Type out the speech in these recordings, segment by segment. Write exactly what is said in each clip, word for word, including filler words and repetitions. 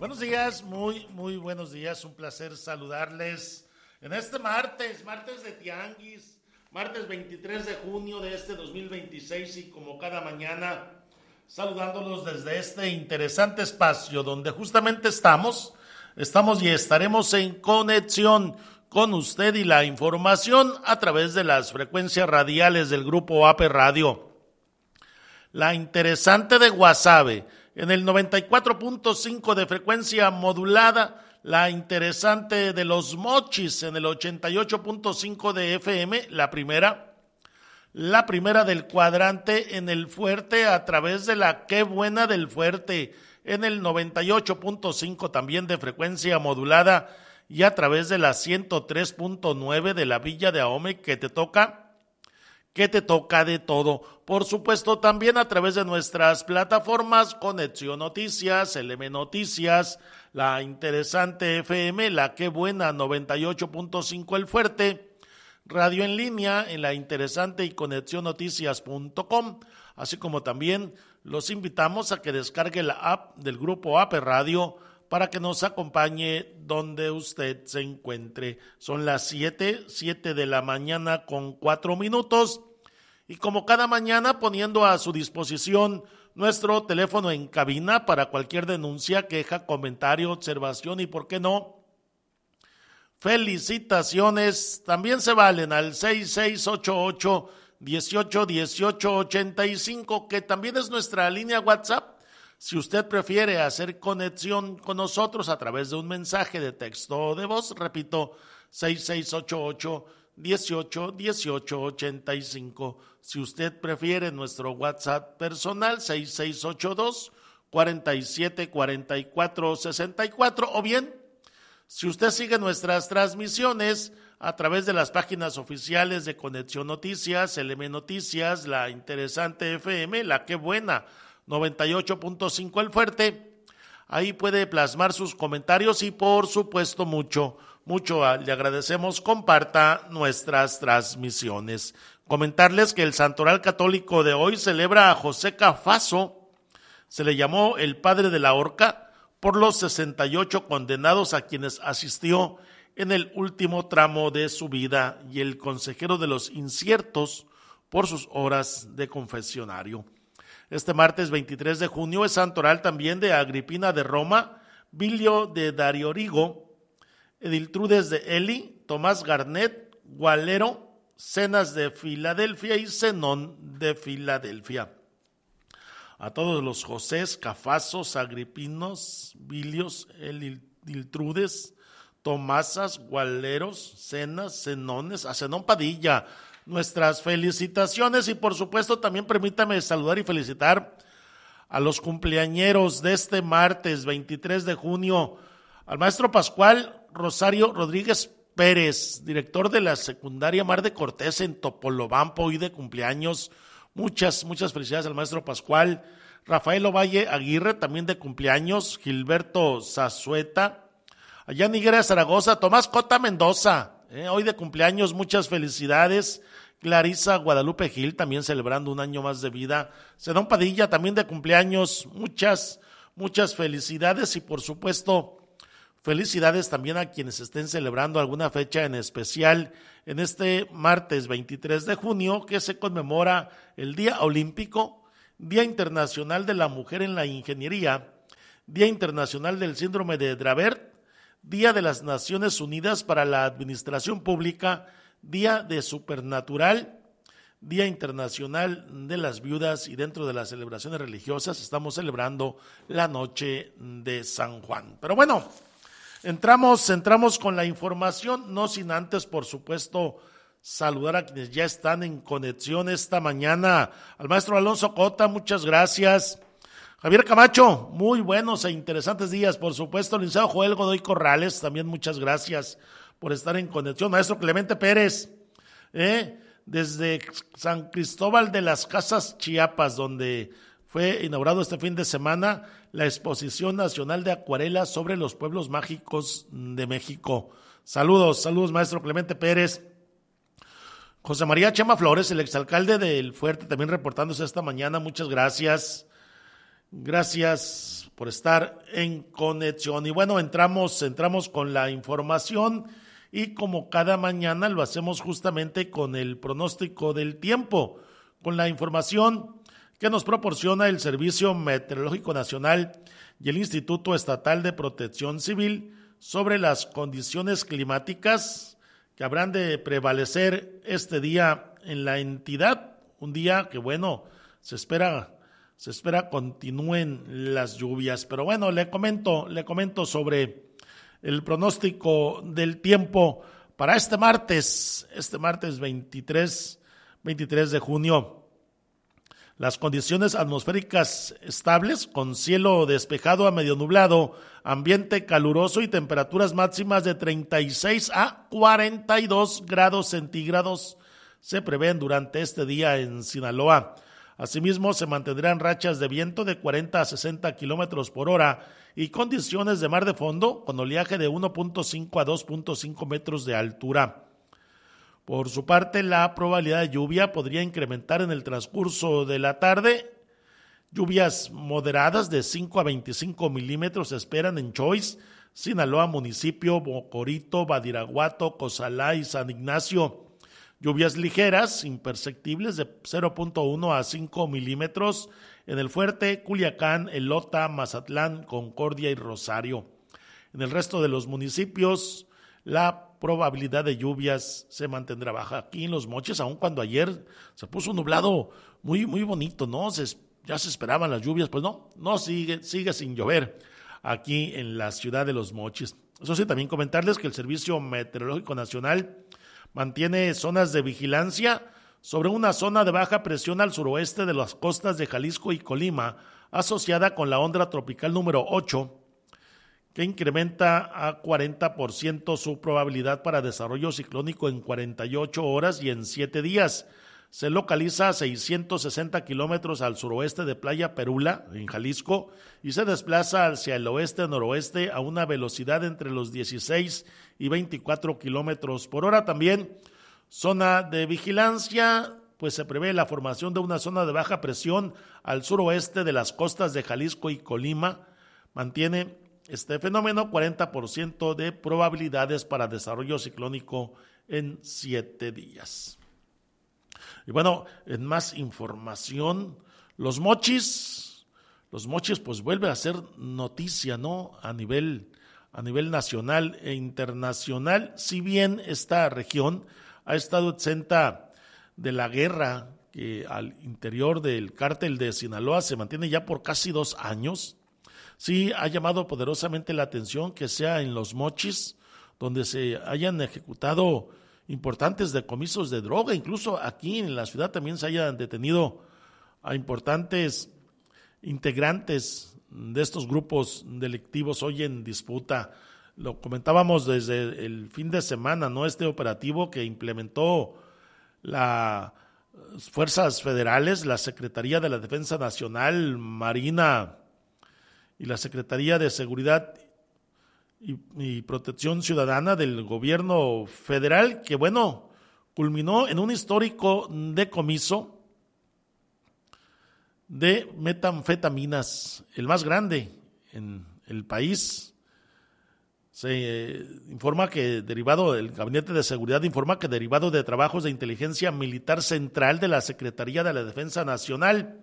Buenos días, muy, muy buenos días, un placer saludarles en este martes, martes de Tianguis, martes veintitrés de junio de este dos mil veintiséis y como cada mañana saludándolos desde este interesante espacio donde justamente estamos, estamos y estaremos en conexión con usted y la información a través de las frecuencias radiales del Grupo A P Radio. La interesante de Guasave en el noventa y cuatro punto cinco de frecuencia modulada, la interesante de Los Mochis en el ochenta y ocho punto cinco de F M, la primera, la primera del cuadrante en el Fuerte a través de la Qué Buena del Fuerte en el noventa y ocho punto cinco también de frecuencia modulada y a través de la ciento tres punto nueve de la Villa de Ahome que te toca que te toca de todo. Por supuesto, también a través de nuestras plataformas, Conexión Noticias, L M Noticias, la interesante F M, la Qué Buena, noventa y ocho punto cinco El Fuerte, radio en línea en la interesante y conexión noticias punto com, así como también los invitamos a que descargue la app del Grupo A P Radio para que nos acompañe donde usted se encuentre. Son las siete, siete de la mañana con cuatro minutos y como cada mañana poniendo a su disposición nuestro teléfono en cabina para cualquier denuncia, queja, comentario, observación y por qué no, felicitaciones, también se valen al seis seis ocho ocho, dieciocho, dieciocho, ochenta y cinco, que también es nuestra línea WhatsApp. Si usted prefiere hacer conexión con nosotros a través de un mensaje de texto o de voz, repito, seis seis ocho ocho, dieciocho, dieciocho, ochenta y cinco. Si usted prefiere nuestro WhatsApp personal, seis seis ocho dos, cuarenta y siete, cuarenta y cuatro, sesenta y cuatro. O bien, si usted sigue nuestras transmisiones a través de las páginas oficiales de Conexión Noticias, L M Noticias, la interesante F M, la Qué Buena, noventa y ocho punto cinco El Fuerte, ahí puede plasmar sus comentarios y por supuesto mucho, mucho le agradecemos, comparta nuestras transmisiones. Comentarles que el Santoral Católico de hoy celebra a José Cafaso, se le llamó el padre de la horca por los sesenta y ocho condenados a quienes asistió en el último tramo de su vida y el consejero de los inciertos por sus horas de confesionario. Este martes veintitrés de junio es santoral también de Agripina de Roma, Bilio de Dariorigo, Ediltrudes de Eli, Tomás Garnet, Gualero, Cenas de Filadelfia y Zenón de Filadelfia. A todos los Josés, Cafasos, Agripinos, Bilios, Ediltrudes, Tomásas, Gualeros, Cenas, Zenones, a Zenón Padilla, nuestras felicitaciones y por supuesto también permítame saludar y felicitar a los cumpleañeros de este martes veintitrés de junio, al maestro Pascual Rosario Rodríguez Pérez, director de la secundaria Mar de Cortés en Topolobampo, hoy de cumpleaños. Muchas, muchas felicidades al maestro Pascual. Rafael Ovalle Aguirre, también de cumpleaños. Gilberto Zazueta, allá en Higuera, Zaragoza. Tomás Cota Mendoza, eh, hoy de cumpleaños, muchas felicidades. Clarisa Guadalupe Gil, también celebrando un año más de vida. Zenón Padilla, también de cumpleaños, muchas, muchas felicidades y por supuesto, felicidades también a quienes estén celebrando alguna fecha en especial en este martes veintitrés de junio, que se conmemora el Día Olímpico, Día Internacional de la Mujer en la Ingeniería, Día Internacional del Síndrome de Dravet, Día de las Naciones Unidas para la Administración Pública, Día de Supernatural, Día Internacional de las Viudas y dentro de las celebraciones religiosas estamos celebrando la Noche de San Juan. Pero bueno, entramos, entramos con la información, no sin antes, por supuesto, saludar a quienes ya están en conexión esta mañana. Al maestro Alonso Cota, muchas gracias. Javier Camacho, muy buenos e interesantes días, por supuesto. Licenciado Joel Godoy Corrales, también muchas gracias por estar en conexión. Maestro Clemente Pérez, eh, desde San Cristóbal de las Casas, Chiapas, donde fue inaugurado este fin de semana la Exposición Nacional de Acuarelas sobre los pueblos mágicos de México. Saludos, saludos, maestro Clemente Pérez. José María Chema Flores, el exalcalde del Fuerte, también reportándose esta mañana, muchas gracias. Gracias por estar en conexión. Y bueno, entramos, entramos con la información y como cada mañana lo hacemos justamente con el pronóstico del tiempo, con la información que nos proporciona el Servicio Meteorológico Nacional y el Instituto Estatal de Protección Civil sobre las condiciones climáticas que habrán de prevalecer este día en la entidad. Un día que, bueno, se espera, se espera continúen las lluvias. Pero bueno, le comento, le comento sobre el pronóstico del tiempo para este martes, este martes veintitrés de junio. Las condiciones atmosféricas estables, con cielo despejado a medio nublado, ambiente caluroso y temperaturas máximas de treinta y seis a cuarenta y dos grados centígrados se prevén durante este día en Sinaloa. Asimismo, se mantendrán rachas de viento de cuarenta a sesenta kilómetros por hora y condiciones de mar de fondo con oleaje de uno punto cinco a dos punto cinco metros de altura. Por su parte, la probabilidad de lluvia podría incrementar en el transcurso de la tarde. Lluvias moderadas de cinco a veinticinco milímetros se esperan en Choix, Sinaloa, municipio, Bocorito, Badiraguato, Cozalá y San Ignacio. Lluvias ligeras, imperceptibles de cero punto uno a cinco milímetros en el Fuerte, Culiacán, Elota, Mazatlán, Concordia y Rosario. En el resto de los municipios, la probabilidad de lluvias se mantendrá baja. Aquí en Los Mochis, aun cuando ayer se puso nublado muy, muy bonito, ¿no? Se, ya se esperaban las lluvias, pues no, no sigue, sigue sin llover aquí en la ciudad de Los Mochis. Eso sí, también comentarles que el Servicio Meteorológico Nacional mantiene zonas de vigilancia sobre una zona de baja presión al suroeste de las costas de Jalisco y Colima, asociada con la onda tropical número ocho, que incrementa a cuarenta por ciento su probabilidad para desarrollo ciclónico en cuarenta y ocho horas y en siete días. Se localiza a seiscientos sesenta kilómetros al suroeste de Playa Perula, en Jalisco, y se desplaza hacia el oeste-noroeste a una velocidad entre los dieciséis y veinticuatro kilómetros por hora. También zona de vigilancia, pues se prevé la formación de una zona de baja presión al suroeste de las costas de Jalisco y Colima. Mantiene este fenómeno cuarenta por ciento de probabilidades para desarrollo ciclónico en siete días. Y bueno, en más información, Los Mochis, Los Mochis pues vuelve a ser noticia, ¿no? A nivel, a nivel nacional e internacional, si bien esta región ha estado exenta de la guerra que al interior del cártel de Sinaloa se mantiene ya por casi dos años. Sí ha llamado poderosamente la atención que sea en Los Mochis, donde se hayan ejecutado importantes decomisos de droga, incluso aquí en la ciudad también se hayan detenido a importantes integrantes de estos grupos delictivos hoy en disputa. Lo comentábamos desde el fin de semana, ¿no? Este operativo que implementó las fuerzas federales, la Secretaría de la Defensa Nacional, Marina y la Secretaría de Seguridad y, y Protección Ciudadana del gobierno federal, que bueno, culminó en un histórico decomiso de metanfetaminas, el más grande en el país. Se eh, informa que derivado, el Gabinete de Seguridad informa que derivado de trabajos de inteligencia militar central de la Secretaría de la Defensa Nacional,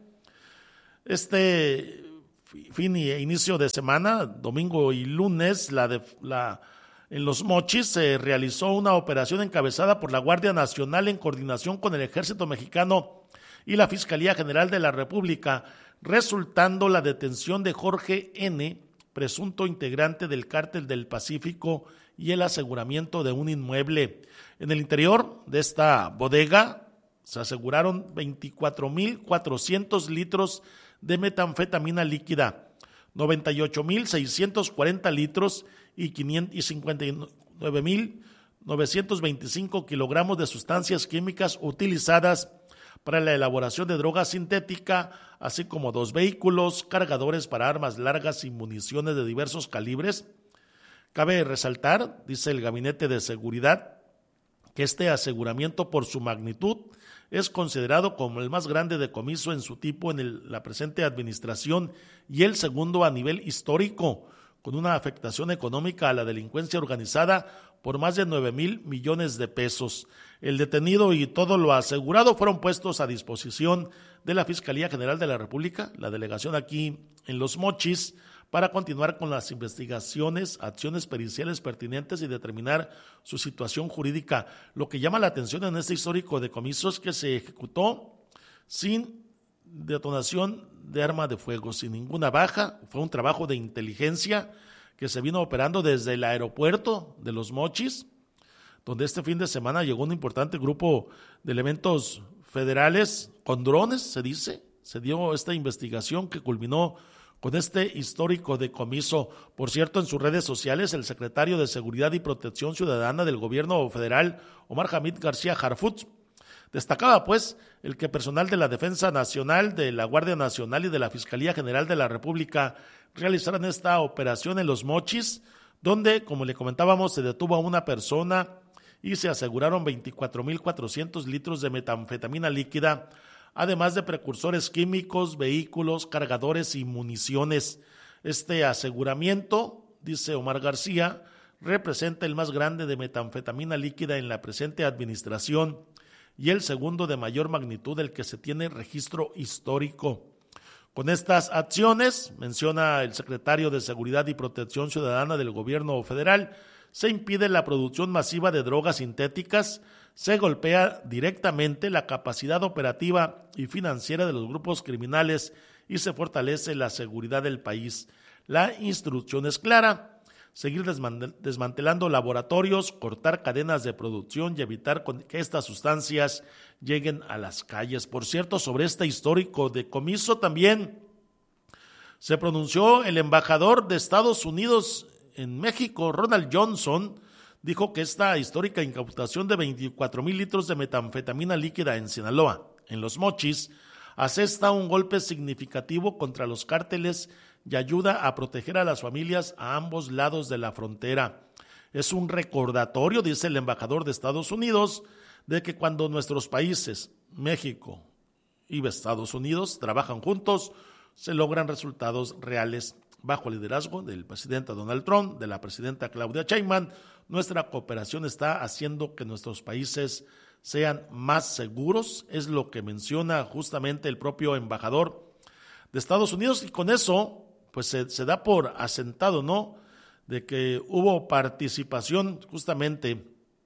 este fin y inicio de semana, domingo y lunes, la de, la, en Los Mochis se realizó una operación encabezada por la Guardia Nacional en coordinación con el Ejército Mexicano y la Fiscalía General de la República, resultando la detención de Jorge N., presunto integrante del Cártel del Pacífico, y el aseguramiento de un inmueble. En el interior de esta bodega se aseguraron veinticuatro mil cuatrocientos litros de metanfetamina líquida, noventa y ocho mil seiscientos cuarenta litros y cincuenta y nueve mil novecientos veinticinco kilogramos de sustancias químicas utilizadas para la elaboración de droga sintética, así como dos vehículos, cargadores para armas largas y municiones de diversos calibres. Cabe resaltar, dice el Gabinete de Seguridad, que este aseguramiento por su magnitud es considerado como el más grande decomiso en su tipo en el, la presente administración y el segundo a nivel histórico, con una afectación económica a la delincuencia organizada por más de nueve mil millones de pesos. El detenido y todo lo asegurado fueron puestos a disposición de la Fiscalía General de la República, la delegación aquí en Los Mochis, para continuar con las investigaciones, acciones periciales pertinentes y determinar su situación jurídica. Lo que llama la atención en este histórico decomiso es que se ejecutó sin detonación de arma de fuego, sin ninguna baja. Fue un trabajo de inteligencia que se vino operando desde el aeropuerto de Los Mochis, donde este fin de semana llegó un importante grupo de elementos federales con drones, se dice. Se dio esta investigación que culminó con este histórico decomiso. Por cierto, en sus redes sociales, el secretario de Seguridad y Protección Ciudadana del gobierno federal, Omar Hamid García Harfuch, destacaba pues el que personal de la Defensa Nacional, de la Guardia Nacional y de la Fiscalía General de la República realizaran esta operación en Los Mochis, donde, como le comentábamos, se detuvo a una persona y se aseguraron veinticuatro mil cuatrocientos litros de metanfetamina líquida, además de precursores químicos, vehículos, cargadores y municiones. Este aseguramiento, dice Omar García, representa el más grande de metanfetamina líquida en la presente administración y el segundo de mayor magnitud del que se tiene registro histórico. Con estas acciones, menciona el secretario de Seguridad y Protección Ciudadana del gobierno federal, se impide la producción masiva de drogas sintéticas, se golpea directamente la capacidad operativa y financiera de los grupos criminales y se fortalece la seguridad del país. La instrucción es clara: seguir desmantelando laboratorios, cortar cadenas de producción y evitar que estas sustancias lleguen a las calles. Por cierto, sobre este histórico decomiso también se pronunció el embajador de Estados Unidos en México, Ronald Johnson. Dijo que esta histórica incautación de veinticuatro mil litros de metanfetamina líquida en Sinaloa, en Los Mochis, asesta un golpe significativo contra los cárteles y ayuda a proteger a las familias a ambos lados de la frontera. Es un recordatorio, dice el embajador de Estados Unidos, de que cuando nuestros países, México y Estados Unidos, trabajan juntos, se logran resultados reales. Bajo el liderazgo del presidente Donald Trump, de la presidenta Claudia Sheinbaum, nuestra cooperación está haciendo que nuestros países sean más seguros, es lo que menciona justamente el propio embajador de Estados Unidos, y con eso pues se, se da por asentado, ¿no?, de que hubo participación justamente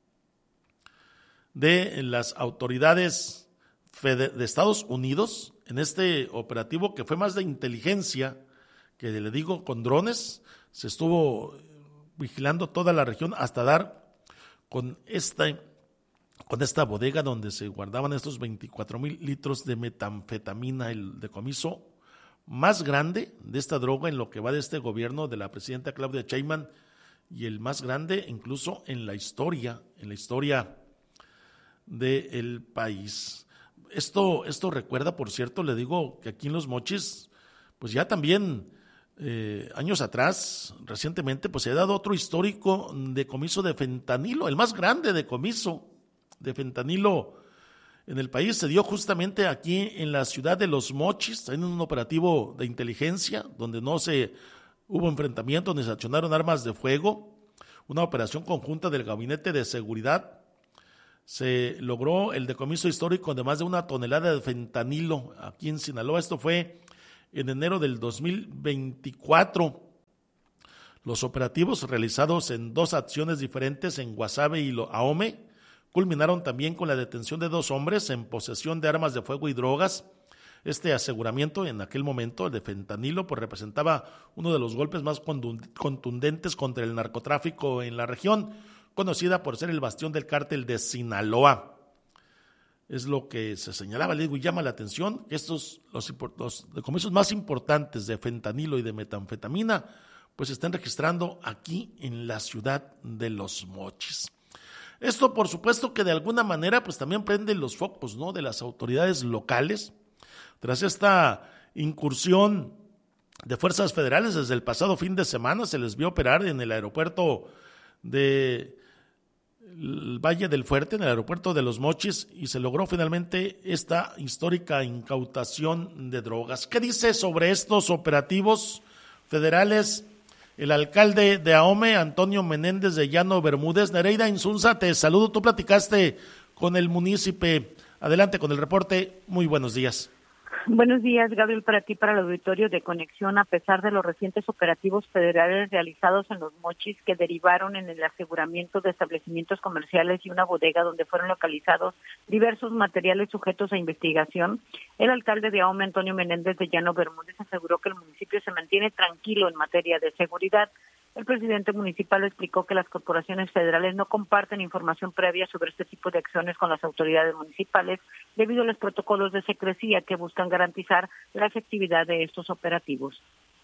de las autoridades de Estados Unidos en este operativo que fue más de inteligencia, que le digo, con drones. Se estuvo vigilando toda la región hasta dar con esta, con esta bodega donde se guardaban estos veinticuatro mil litros de metanfetamina, el decomiso más grande de esta droga en lo que va de este gobierno de la presidenta Claudia Sheinbaum, y el más grande incluso en la historia, en la historia del país. Esto, esto recuerda, por cierto, le digo que aquí en Los Mochis, pues ya también Eh, años atrás, recientemente, pues se ha dado otro histórico decomiso de fentanilo, el más grande decomiso de fentanilo en el país. Se dio justamente aquí en la ciudad de Los Mochis, en un operativo de inteligencia, donde no se hubo enfrentamientos ni se accionaron armas de fuego, una operación conjunta del Gabinete de Seguridad. Se logró el decomiso histórico de más de una tonelada de fentanilo aquí en Sinaloa. Esto fue en enero del dos mil veinticuatro. Los operativos realizados en dos acciones diferentes en Guasave y Ahome culminaron también con la detención de dos hombres en posesión de armas de fuego y drogas. Este aseguramiento en aquel momento de fentanilo pues representaba uno de los golpes más contundentes contra el narcotráfico en la región, conocida por ser el bastión del cártel de Sinaloa. Es lo que se señalaba, le digo, y llama la atención que estos, los, los decomisos más importantes de fentanilo y de metanfetamina, pues se están registrando aquí en la ciudad de Los Mochis. Esto, por supuesto, que de alguna manera, pues también prende los focos, ¿no?, de las autoridades locales. Tras esta incursión de fuerzas federales, desde el pasado fin de semana se les vio operar en el aeropuerto de el Valle del Fuerte, en el aeropuerto de Los Mochis, y se logró finalmente esta histórica incautación de drogas. ¿Qué dice sobre estos operativos federales el alcalde de Ahome, Antonio Menéndez de Llano Bermúdez? Nereida Insunza, te saludo, tú platicaste con el munícipe. Adelante con el reporte, muy buenos días. Buenos días, Gabriel, para ti, para el auditorio de Conexión. A pesar de los recientes operativos federales realizados en Los Mochis que derivaron en el aseguramiento de establecimientos comerciales y una bodega donde fueron localizados diversos materiales sujetos a investigación, el alcalde de Ahome, Antonio Menéndez de Llano Bermúdez, aseguró que el municipio se mantiene tranquilo en materia de seguridad. El presidente municipal explicó que las corporaciones federales no comparten información previa sobre este tipo de acciones con las autoridades municipales debido a los protocolos de secrecía que buscan garantizar la efectividad de estos operativos.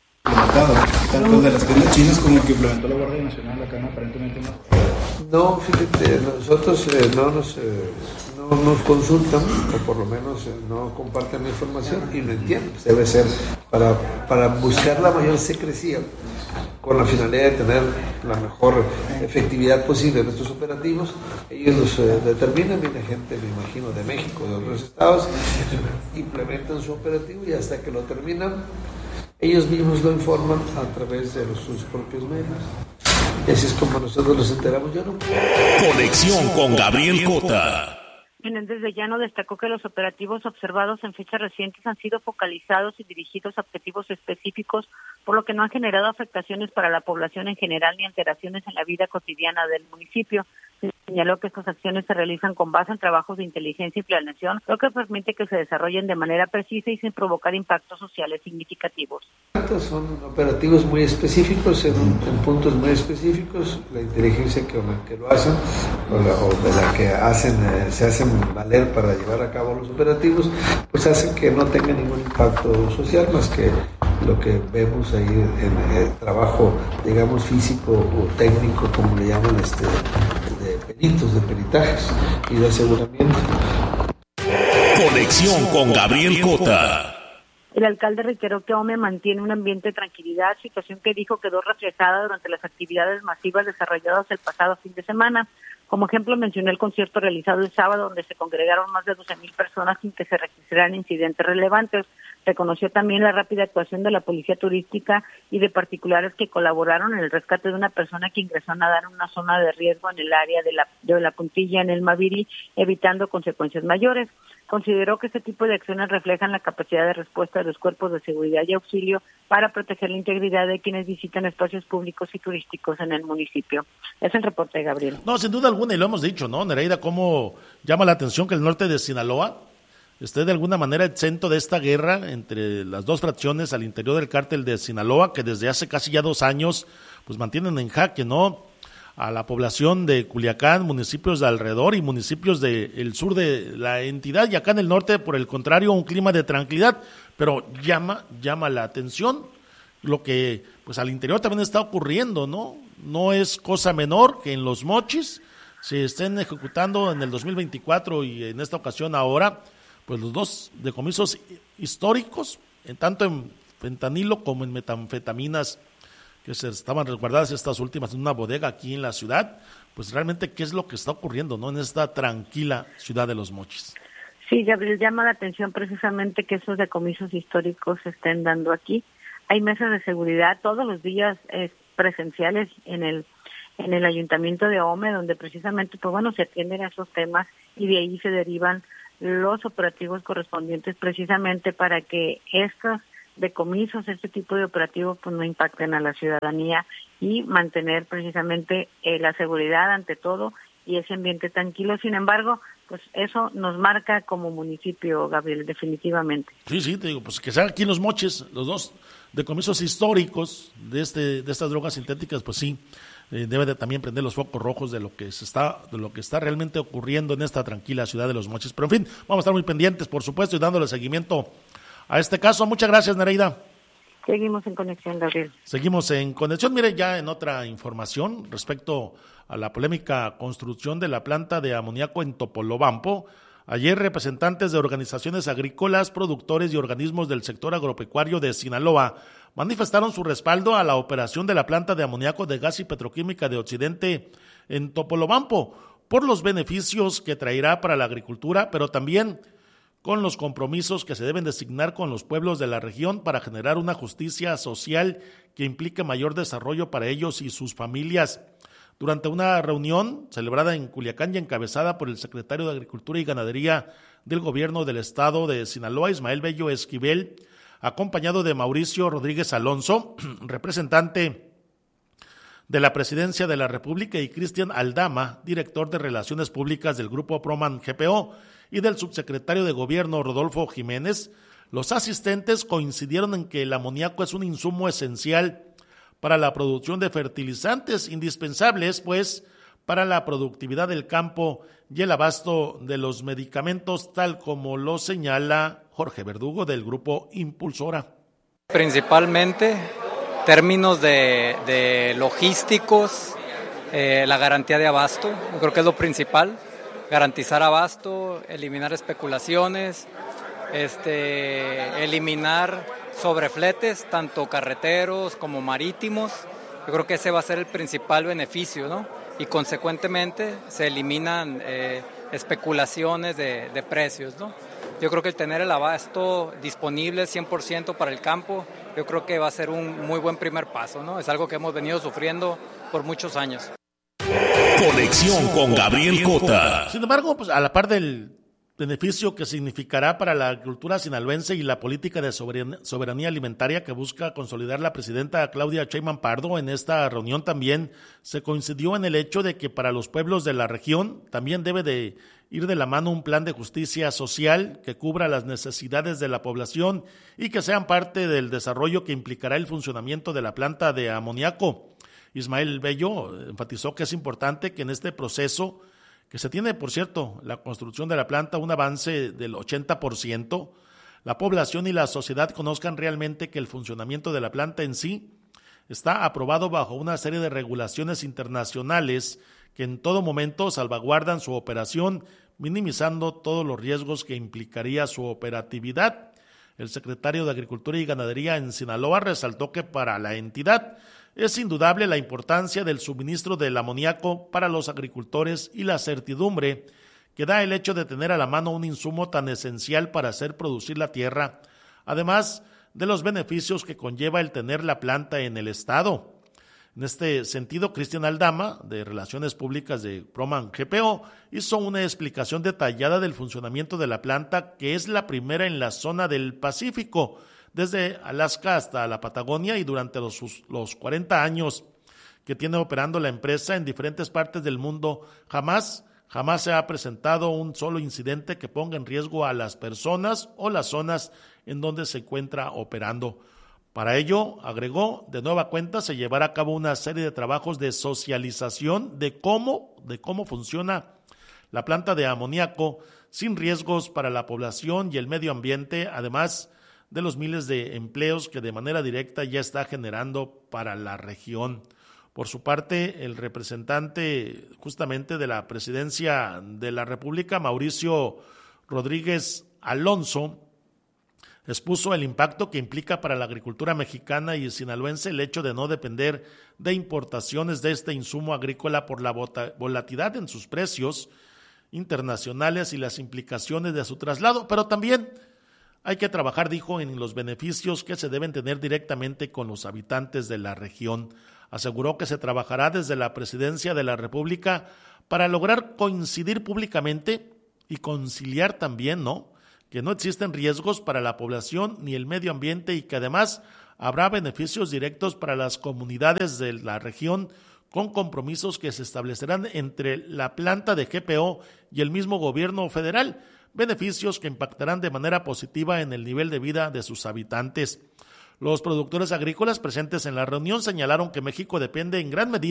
Tanto de las tiendas chinas como el que implementó la Guardia Nacional acá, no, aparentemente no. No, fíjate, nosotros eh, no, nos, eh, no nos consultan, o por lo menos eh, no comparten la información, y lo entiendo, pues debe ser para, para buscar la mayor secrecía, con la finalidad de tener la mejor efectividad posible en estos operativos. Ellos los eh, determinan, viene gente, me imagino, de México, de otros estados, implementan su operativo y hasta que lo terminan, ellos mismos lo informan a través de los, sus propios medios. Y así es como nosotros los enteramos. Yo no... Conexión con Gabriel Cota. Menéndez de Llano destacó que los operativos observados en fechas recientes han sido focalizados y dirigidos a objetivos específicos, por lo que no han generado afectaciones para la población en general ni alteraciones en la vida cotidiana del municipio. Señaló que estas acciones se realizan con base en trabajos de inteligencia y planeación, lo que permite que se desarrollen de manera precisa y sin provocar impactos sociales significativos. Son operativos muy específicos, en, en puntos muy específicos. La inteligencia que, que lo hacen, o, la, o de la que hacen, eh, se hacen valer para llevar a cabo los operativos, pues hacen que no tenga ningún impacto social más que lo que vemos ahí en el trabajo, digamos, físico o técnico, como le llaman, este, de peritos, de peritajes y de aseguramiento. Conexión con Gabriel Cota. El alcalde reiteró que Ahome mantiene un ambiente de tranquilidad, situación que dijo quedó reflejada durante las actividades masivas desarrolladas el pasado fin de semana. Como ejemplo, mencionó el concierto realizado el sábado, donde se congregaron más de doce mil personas sin que se registraran incidentes relevantes. Reconoció también la rápida actuación de la policía turística y de particulares que colaboraron en el rescate de una persona que ingresó a nadar en una zona de riesgo en el área de la, de la Puntilla, en el Maviri, evitando consecuencias mayores. Consideró que este tipo de acciones reflejan la capacidad de respuesta de los cuerpos de seguridad y auxilio para proteger la integridad de quienes visitan espacios públicos y turísticos en el municipio. Es el reporte, Gabriel. No, sin duda alguna, y lo hemos dicho, ¿no, Nereida? ¿Cómo llama la atención que el norte de Sinaloa esté de alguna manera exento de esta guerra entre las dos fracciones al interior del cártel de Sinaloa, que desde hace casi ya dos años pues mantienen en jaque, ¿no?, a la población de Culiacán, municipios de alrededor y municipios del sur de la entidad, y acá en el norte, por el contrario, un clima de tranquilidad, pero llama, llama la atención lo que pues al interior también está ocurriendo, ¿no? No es cosa menor que en Los Mochis se estén ejecutando en el dos mil veinticuatro y en esta ocasión ahora, pues los dos decomisos históricos, en tanto en fentanilo como en metanfetaminas, que se estaban resguardadas estas últimas en una bodega aquí en la ciudad. Pues realmente, ¿qué es lo que está ocurriendo, no, en esta tranquila ciudad de Los Mochis? Sí, Gabriel, llama la atención precisamente que esos decomisos históricos se estén dando aquí. Hay mesas de seguridad todos los días eh, presenciales en el en el ayuntamiento de Ahome, donde precisamente, pues bueno, se atienden a esos temas y de ahí se derivan los operativos correspondientes precisamente para que estos decomisos, este tipo de operativos, pues no impacten a la ciudadanía y mantener precisamente eh, la seguridad ante todo y ese ambiente tranquilo. Sin embargo, pues eso nos marca como municipio, Gabriel, definitivamente. Sí, sí, te digo, pues que sean aquí en Los Mochis los dos decomisos históricos de este de estas drogas sintéticas, pues sí, eh, debe de también prender los focos rojos de lo que se está de lo que está realmente ocurriendo en esta tranquila ciudad de Los Mochis. Pero en fin, vamos a estar muy pendientes, por supuesto, y dándole seguimiento a este caso. Muchas gracias, Nereida. Seguimos en conexión, Gabriel. Seguimos en conexión. Mire, ya en otra información respecto a la polémica construcción de la planta de amoníaco en Topolobampo, ayer representantes de organizaciones agrícolas, productores y organismos del sector agropecuario de Sinaloa manifestaron su respaldo a la operación de la planta de amoníaco de gas y petroquímica de Occidente en Topolobampo, por los beneficios que traerá para la agricultura, pero también con los compromisos que se deben designar con los pueblos de la región para generar una justicia social que implique mayor desarrollo para ellos y sus familias. Durante una reunión celebrada en Culiacán y encabezada por el secretario de Agricultura y Ganadería del Gobierno del Estado de Sinaloa, Ismael Bello Esquivel, acompañado de Mauricio Rodríguez Alonso, representante de la Presidencia de la República, y Cristian Aldama, director de Relaciones Públicas del Grupo Proman G P O, y del subsecretario de Gobierno Rodolfo Jiménez, los asistentes coincidieron en que el amoníaco es un insumo esencial para la producción de fertilizantes, indispensables, pues, para la productividad del campo y el abasto de los medicamentos, tal como lo señala Jorge Verdugo del Grupo Impulsora. Principalmente términos de, de logísticos, eh, la garantía de abasto, yo creo que es lo principal, garantizar abasto, eliminar especulaciones, este, eliminar sobrefletes, tanto carreteros como marítimos. Yo creo que ese va a ser el principal beneficio, ¿no? Y consecuentemente se eliminan eh, especulaciones de, de precios, ¿no? Yo creo que el tener el abasto disponible cien por ciento para el campo, yo creo que va a ser un muy buen primer paso, ¿no? Es algo que hemos venido sufriendo por muchos años. Conexión con Gabriel Cota. Sin embargo, pues a la par del beneficio que significará para la agricultura sinaloense y la política de soberanía alimentaria que busca consolidar la presidenta Claudia Sheinbaum Pardo, en esta reunión también se coincidió en el hecho de que para los pueblos de la región también debe de ir de la mano un plan de justicia social que cubra las necesidades de la población y que sean parte del desarrollo que implicará el funcionamiento de la planta de amoníaco. Ismael Bello enfatizó que es importante que en este proceso, que se tiene, por cierto, la construcción de la planta, un avance del ochenta por ciento, la población y la sociedad conozcan realmente que el funcionamiento de la planta en sí está aprobado bajo una serie de regulaciones internacionales que en todo momento salvaguardan su operación, minimizando todos los riesgos que implicaría su operatividad. El secretario de Agricultura y Ganadería en Sinaloa resaltó que para la entidad es indudable la importancia del suministro del amoníaco para los agricultores y la certidumbre que da el hecho de tener a la mano un insumo tan esencial para hacer producir la tierra, además de los beneficios que conlleva el tener la planta en el estado. En este sentido, Cristian Aldama, de Relaciones Públicas de Proman G P O, hizo una explicación detallada del funcionamiento de la planta, que es la primera en la zona del Pacífico, desde Alaska hasta la Patagonia, y durante los, los cuarenta años que tiene operando la empresa en diferentes partes del mundo, jamás, jamás se ha presentado un solo incidente que ponga en riesgo a las personas o las zonas en donde se encuentra operando. Para ello, agregó, de nueva cuenta se llevará a cabo una serie de trabajos de socialización de cómo, de cómo funciona la planta de amoníaco sin riesgos para la población y el medio ambiente, además de los miles de empleos que de manera directa ya está generando para la región. Por su parte, el representante justamente de la Presidencia de la República, Mauricio Rodríguez Alonso, expuso el impacto que implica para la agricultura mexicana y sinaloense el hecho de no depender de importaciones de este insumo agrícola por la volatilidad en sus precios internacionales y las implicaciones de su traslado, pero también hay que trabajar, dijo, en los beneficios que se deben tener directamente con los habitantes de la región. Aseguró que se trabajará desde la Presidencia de la República para lograr coincidir públicamente y conciliar también, ¿no?, que no existen riesgos para la población ni el medio ambiente y que además habrá beneficios directos para las comunidades de la región con compromisos que se establecerán entre la planta de G P O y el mismo gobierno federal, beneficios que impactarán de manera positiva en el nivel de vida de sus habitantes. Los productores agrícolas presentes en la reunión señalaron que México depende en gran medida